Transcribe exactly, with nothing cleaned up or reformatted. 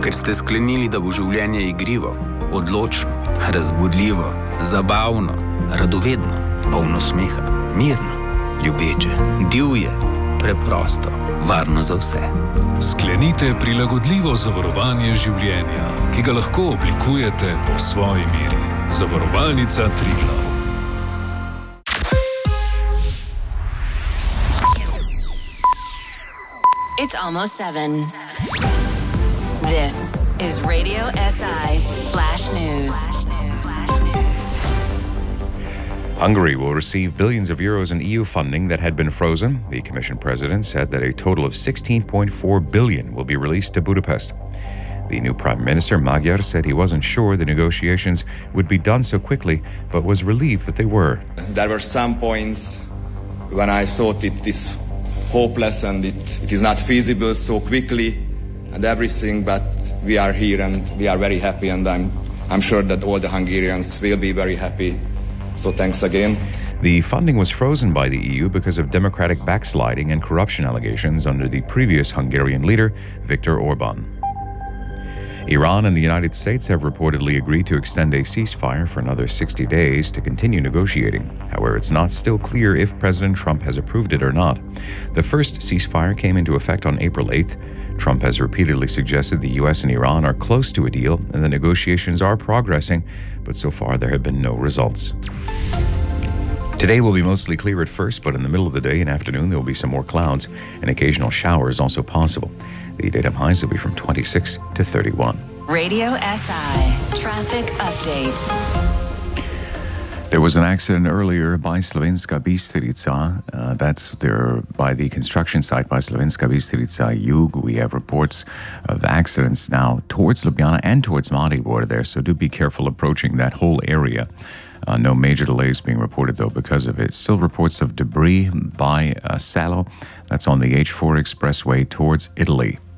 ker ste sklenili, da bo življenje igrivo, odločno, razbudljivo, zabavno, radovedno, polno smeha, mirno, ljubeče, divje, preprosto, varno za vse. Sklenite prilagodljivo zavarovanje življenja, ki ga lahko oblikujete po svoji meri. Zavarovalnica Triglav. It's almost seven. This is Radio S I Flash News. Hungary will receive billions of euros in E U funding that had been frozen. The Commission President said that a total of sixteen point four billion will be released to Budapest. The new Prime Minister, Magyar, said he wasn't sure the negotiations would be done so quickly, but was relieved that they were. There were some points when I thought it is hopeless and it, it is not feasible so quickly and everything, but we are here and we are very happy, and I'm, I'm sure that all the Hungarians will be very happy. So thanks again. The funding was frozen by the E U because of democratic backsliding and corruption allegations under the previous Hungarian leader, Viktor Orban. Iran and the United States have reportedly agreed to extend a ceasefire for another sixty days to continue negotiating. However, it's not still clear if President Trump has approved it or not. The first ceasefire came into effect on April eighth. Trump has repeatedly suggested the U S and Iran are close to a deal and the negotiations are progressing, but so far there have been no results. Today will be mostly clear at first, but in the middle of the day and afternoon there will be some more clouds and occasional showers also possible. The daytime highs will be from twenty-six to thirty-one. Radio S I Traffic Update. There was an accident earlier by Slovenska Bistrica. Uh, that's there by the construction site by Slovenska Bistrica Jug. We have reports of accidents now towards Ljubljana and towards Maribor there, so do be careful approaching that whole area. Uh, no major delays being reported, though, because of it. Still reports of debris by uh, Salo. That's on the H four expressway towards Italy.